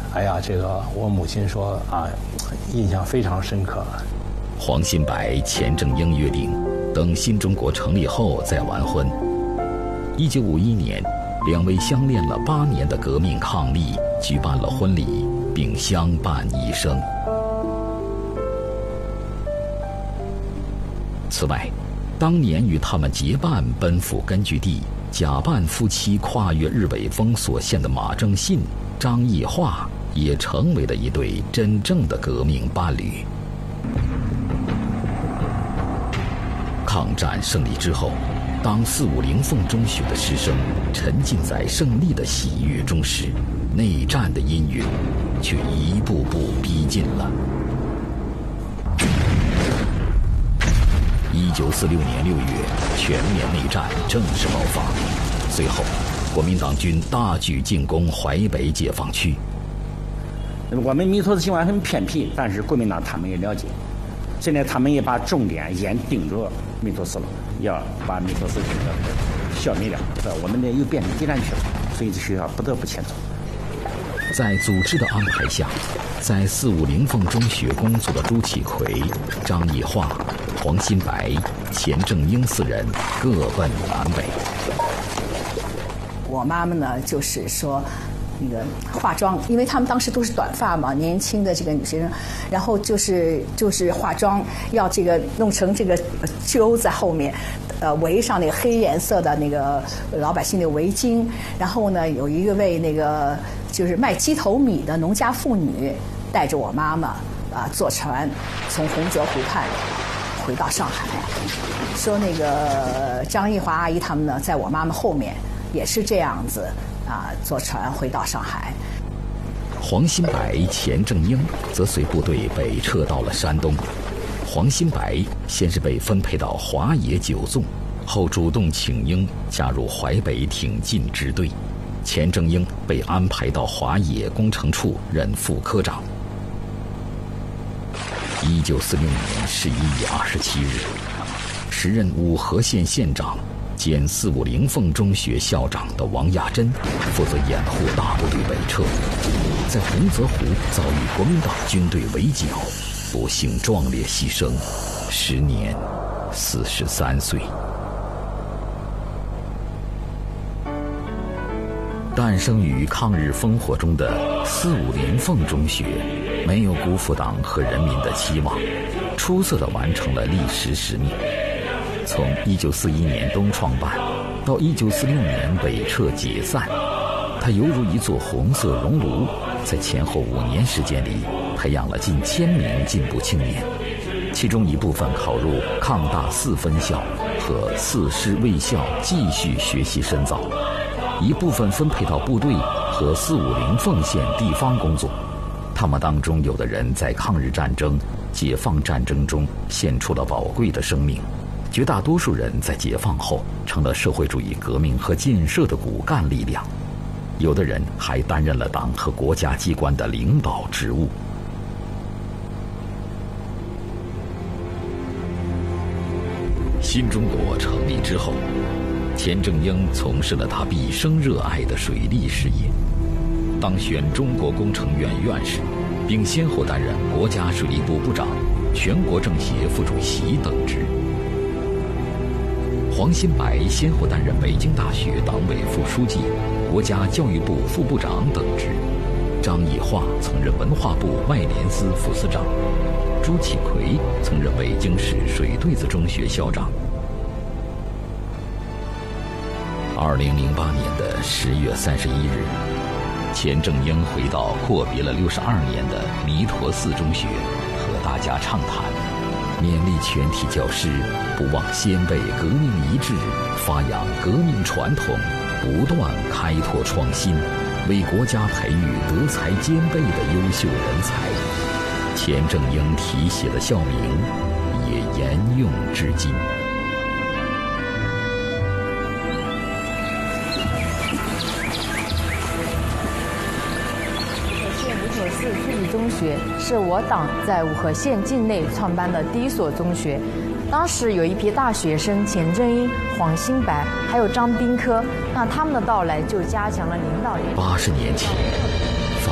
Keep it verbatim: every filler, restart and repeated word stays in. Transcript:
哎呀，这个我母亲说啊，印象非常深刻。 黄新白、钱正英约定，等新中国成立后再完婚。一九五一年，两位相恋了八年的革命伉俪举办了婚礼，并相伴一生。此外，当年与他们结伴奔赴根据地，假扮夫妻跨越日伪封锁线的马正信、张义化也成为了一对真正的革命伴侣。抗战胜利之后，当四五零凤中学的师生沉浸在胜利的喜悦中时，内战的阴云却一步步逼近了。一九四六年六月，全面内战正式爆发。随后，国民党军大举进攻淮北解放区。 我们弥陀寺情况很偏僻，但是国民党他们也了解。现在他们也把重点眼盯着弥陀寺了，要把弥陀寺这个消灭掉。我们呢又变成敌占区了，所以这学校不得不迁走。 在组织的安排下，在四五零凤中学工作的朱启奎、张义化、黄新白、钱正英四人各奔南北。 我妈妈呢，就是说，那个化妆，因为他们当时都是短发嘛，年轻的这个女学生，然后就是就是化妆，要这个弄成这个揪在后面，呃，围上那个黑颜色的那个老百姓的围巾，然后呢，有一个位那个就是卖鸡头米的农家妇女带着我妈妈啊坐船从洪泽湖畔回到上海，说那个张义华阿姨他们呢，在我妈妈后面也是这样子啊坐船回到上海。 黄新白、钱正英则随部队北撤到了山东。黄新白先是被分配到华野九纵，后主动请缨加入淮北挺进支队。钱正英被安排到华野工程处任副科长。一九四六年十一月二十七日，时任武和县县长兼四五零凤中学校长的王亚珍负责掩护大部队北撤，在洪泽湖遭遇国民党军队围剿，不幸壮烈牺牲，时年四十三岁。诞生于抗日烽火中的四五零凤中学，没有辜负党和人民的期望，出色地完成了历史使命。从一九四一年冬创办到一九四六年北撤解散，它犹如一座红色熔炉，在前后五年时间里培养了近千名进步青年，其中一部分考入抗大四分校和四师卫校继续学习深造，一部分分配到部队和四五零凤县地方工作。他们当中有的人在抗日战争、解放战争中献出了宝贵的生命，绝大多数人在解放后成了社会主义革命和建设的骨干力量，有的人还担任了党和国家机关的领导职务。新中国成立之后，钱正英从事了他毕生热爱的水利事业，当选中国工程院院士，并先后担任国家水利部部长、全国政协副主席等职。黄新白先后担任北京大学党委副书记、国家教育部副部长等职。张义化曾任文化部外联司副司长，朱启奎曾任北京市水对子中学校长。二零零八年的十月三十一日，钱正英回到阔别了六十二年的弥陀寺中学，和大家畅谈，勉励全体教师不忘先辈革命遗志，发扬革命传统，不断开拓创新，为国家培育德才兼备的优秀人才。钱正英题写的校名也沿用至今。 市初级中学是我党在武和县境内创办的第一所中学。当时有一批大学生钱正英、黄新白还有张宾科，那他们的到来就加强了领导力。 八十年前，